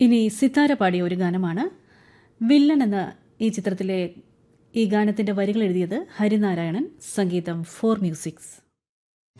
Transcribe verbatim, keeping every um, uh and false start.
ഇനി സിത്താര പാടിയ ഒരു ഗാനമാണ്. വില്ലൻ എന്ന ഈ ചിത്രത്തിലെ ഈ ഗാനത്തിന്റെ വരികൾ എഴുതിയത് ഹരിനാരായണൻ, സംഗീതം ഫോർ മ്യൂസിക്സ്.